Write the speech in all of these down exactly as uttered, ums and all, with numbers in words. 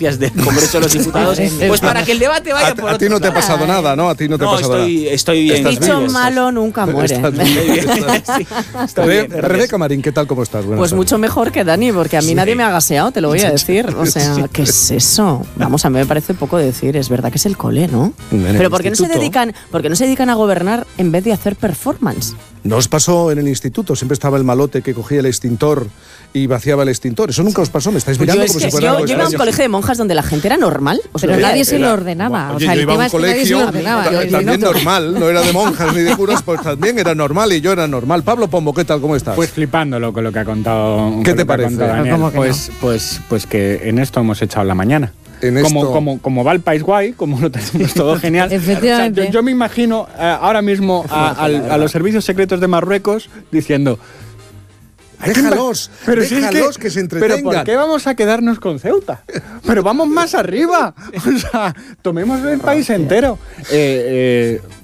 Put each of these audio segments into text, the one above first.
denuncias del Congreso de los Diputados, pues para que el debate vaya a, por a ti no te ha lado. pasado nada, ¿no? A ti no te no, ha pasado estoy, nada. estoy bien. El dicho malo nunca muere. Estás bien, estás... sí, estoy Re, bien, Rebeca Marín, ¿qué tal? ¿Cómo estás? Buenas pues tardes. mucho mejor que Dani, porque a mí sí. nadie me ha gaseado, te lo voy a decir. O sea, ¿qué es eso? Vamos, a mí me parece poco decir. Es verdad que es el cole, ¿no? Pero ¿por qué no se dedican, por qué no se dedican a gobernar en vez de hacer performance? ¿No os pasó en el instituto? Siempre estaba el malote que cogía el extintor y vaciaba el extintor. ¿Eso nunca os pasó? ¿Me estáis mirando pues como es que si fuera yo, algo yo iba a un colegio de monjas donde la gente era normal. Pero nadie se lo ordenaba. Bueno, o sea, yo el iba a tema un es que nadie se colegio lo ordenaba. también normal, no era de monjas ni de curas, pues también era normal y yo era normal. Pablo Pombo, ¿qué tal? ¿Cómo estás? Pues flipándolo con lo que ha contado. ¿Qué te parece? Daniel. ¿Cómo que pues, no? pues, pues que en esto hemos echado la mañana. En como, esto... como, como va el país guay, como lo tenemos todo genial. Efectivamente. O sea, yo, yo me imagino uh, ahora mismo a, a, a los servicios secretos de Marruecos diciendo... Déjalos, pero déjalos si es que, que se entretengan. ¿Pero por qué vamos a quedarnos con Ceuta? Pero vamos más arriba. O sea, tomemos el país entero. Eh, eh,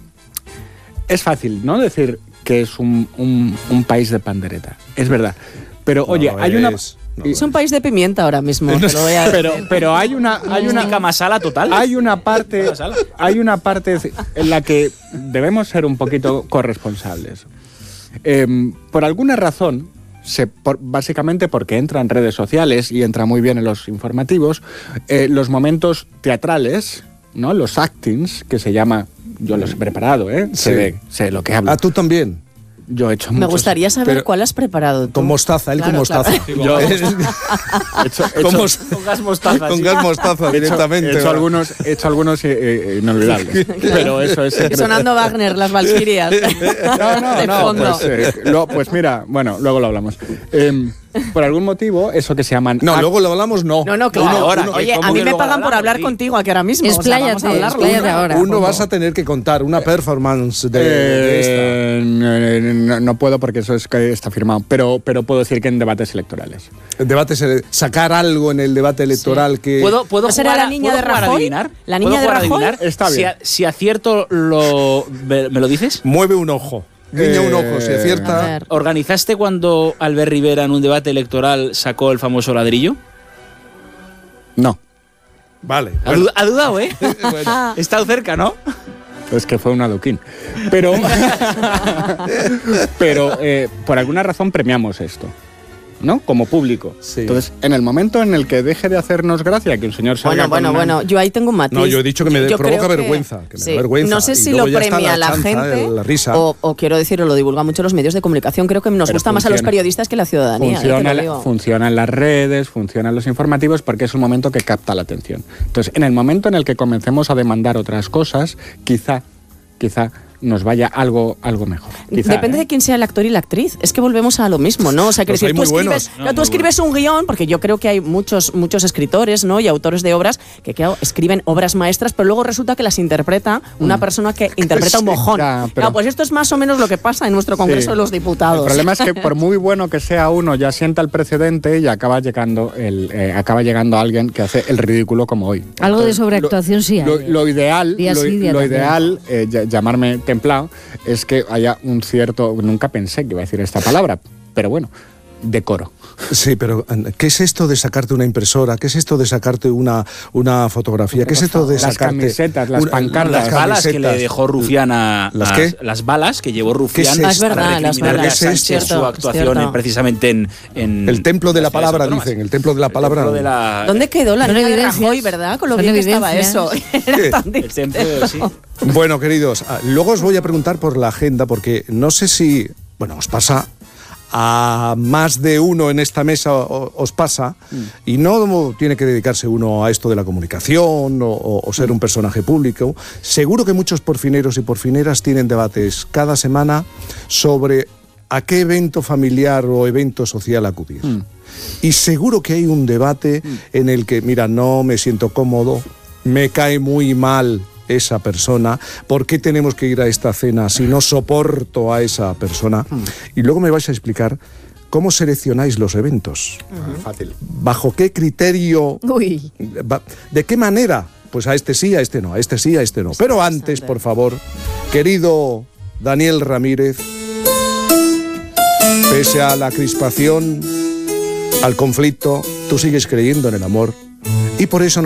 es fácil, ¿no? Decir que es un, un, un país de pandereta. Es verdad. Pero, no, oye, no hay es, una... No, es un país de pimienta ahora mismo, te lo voy a pero, pero hay una... Hay una masala total. Hay una parte... Hay una parte en la que debemos ser un poquito corresponsables. Eh, por alguna razón... Se, por, básicamente porque entra en redes sociales y entra muy bien en los informativos, eh, los momentos teatrales, ¿no? Los actings, que se llama, yo los he preparado, ¿eh? Sí. Se ve, sé lo que hablo. Ah, tú también. Yo he hecho Me muchos, gustaría saber pero, cuál has preparado tú. Con mostaza, él Claro, con mostaza. claro. Yo he hecho, he con, hecho, mos Con gas mostaza. con sí. gas mostaza directamente. he hecho, he hecho algunos, he hecho algunos eh, eh, inolvidables. Pero eso es secreto. Sonando Wagner, las Valquirias. No, no, de no. fondo. Pues, eh, lo, pues mira, bueno, luego lo hablamos. Eh, por algún motivo, eso que se llaman... No, luego lo hablamos, no. No, no, claro. Uno, ahora, Oye, ¿cómo a mí que me luego pagan por hablamos? hablar Sí. contigo aquí ahora mismo. Expláyate, o sea, vamos a hablarlo. expláyate ahora. Uno Pombo. vas a tener que contar una performance de, de esta. Eh, no, no, no puedo porque eso es que está firmado, pero, pero puedo decir que en debates electorales. El debate es sacar algo en el debate electoral sí. que... ¿Puedo, puedo ¿No será jugar la a- niña ¿puedo de jugar a Rajoy? adivinar? ¿La niña ¿Puedo de jugar a Rajoy? adivinar? Está Si, bien. a- si acierto, lo, ¿me, me lo dices? Mueve un ojo. Guiña Eh, un ojo, si A acierta... ver. ¿Organizaste cuando Albert Rivera en un debate electoral sacó el famoso ladrillo? No, Vale. Ha, bueno. du- ha dudado, ¿eh? Bueno. He estado cerca, ¿no? es que fue un adoquín. Pero, pero eh, por alguna razón premiamos esto, ¿no? Como público. Sí. Entonces, en el momento en el que deje de hacernos gracia que un señor salga Bueno, bueno, con una- bueno, yo ahí tengo un matiz. No, yo he dicho que me Yo provoca creo que- vergüenza, que me sí. da vergüenza. No sé Y si luego lo ya está premia la la, chanza, gente la risa. O, o quiero decirlo, lo divulgan mucho los medios de comunicación. Creo que nos Pero gusta más a los funciona. periodistas que la ciudadanía. eh, te Funciona, lo la- digo. funcionan las redes, funcionan los informativos porque es un momento que capta la atención. Entonces, en el momento en el que comencemos a demandar otras cosas, quizá, quizá nos vaya algo, algo mejor. Quizá, Depende ¿eh? de quién sea el actor y la actriz. Es que volvemos a lo mismo, ¿no? O sea, que Los decir, hay tú muy escribes, buenos. claro, No, tú muy escribes un guión, porque yo creo que hay muchos, muchos escritores, ¿no? Y autores de obras que, claro, escriben obras maestras, pero luego resulta que las interpreta una persona que interpreta un Sí, mojón. ya, pero- Claro, pues esto es más o menos lo que pasa en nuestro Congreso Sí. de los Diputados. El problema es que por muy bueno que sea uno, ya sienta el precedente y acaba llegando, el, eh, acaba llegando alguien que hace el ridículo como hoy. Algo de Entonces, sobreactuación sí hay. Lo, lo ideal, Día lo, sí, día lo también. ideal eh, ll- llamarme templado, es que haya un cierto, nunca pensé que iba a decir esta palabra, pero bueno, decoro. Sí, pero ¿qué es esto de sacarte una impresora? ¿Qué es esto de sacarte una, una fotografía? ¿Qué es esto de Las sacarte... camisetas, las una- pancartas. Las balas que le camisetas? dejó Rufián a... ¿Las a- qué? Las balas que llevó Rufián ¿Qué es para esto? Es verdad, las recriminarle balas. a Sánchez Cierto, su es actuación cierto. en- precisamente en, en... El templo de la las ciudades palabra, autónomas. dicen. El templo de la palabra. El templo de la- ¿Dónde quedó la Son niña de evidencias. Rajoy, verdad? Con lo Son bien que estaba eso. evidencias. Era tan El templo, sí. Bueno, queridos, ah, luego os voy a preguntar por la agenda, porque no sé si, bueno, os pasa, a más de uno en esta mesa o- os pasa, y no tiene que dedicarse uno a esto de la comunicación o, o- o ser un personaje público. Seguro que muchos porfineros y porfineras tienen debates cada semana sobre a qué evento familiar o evento social acudir. Mm. Y seguro que hay un debate en el que, mira, no me siento cómodo, me cae muy mal esa persona, ¿por qué tenemos que ir a esta cena si no soporto a esa persona? Y luego me vais a explicar cómo seleccionáis los eventos. Fácil. ¿Bajo qué criterio? Uy. va- ¿De qué manera? Pues a este sí, a este no, a este sí, a este no. Pero antes, por favor, querido Daniel Ramírez, pese a la crispación, al conflicto, tú sigues creyendo en el amor y por eso no